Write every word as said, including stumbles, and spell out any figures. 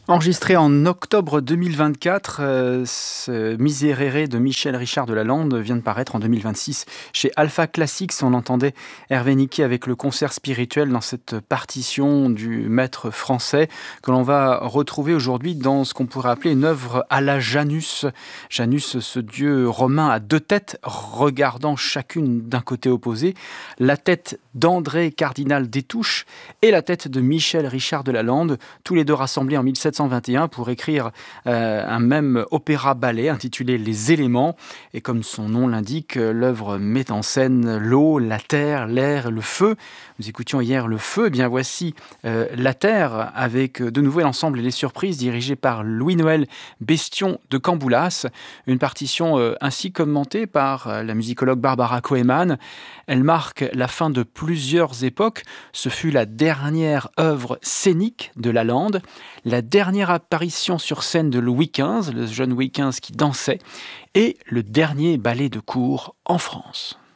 Enregistré en octobre deux mille vingt-quatre, euh, ce Miserere de Michel Richard de Lalande vient de paraître en deux mille vingt-six. Chez Alpha Classics, on entendait Hervé Niquet avec le concert spirituel dans cette partition du maître français que l'on va retrouver aujourd'hui dans ce qu'on pourrait appeler une œuvre à la Janus. Janus, ce dieu romain à deux têtes, regardant chacune d'un côté opposé. La tête d'André Cardinal Destouches et la tête de Michel Richard de Lalande, tous les deux rassemblés en mille sept cent vingt et un pour écrire euh, un même opéra-ballet intitulé Les Éléments. Et comme son nom l'indique, l'œuvre met en scène l'eau, la terre, l'air, le feu. Nous écoutions hier le feu, et bien voici euh, la terre avec de nouveau l'ensemble et les surprises dirigé par Louis-Noël Bestion de Camboulas. Une partition euh, ainsi commentée par euh, la musicologue Barbara Koeman. Elle marque la fin de plusieurs époques. Ce fut la dernière œuvre scénique de Lalande, la dernière apparition sur scène de Louis quinze, le jeune Louis quinze qui dansait, et le dernier ballet de cour en France.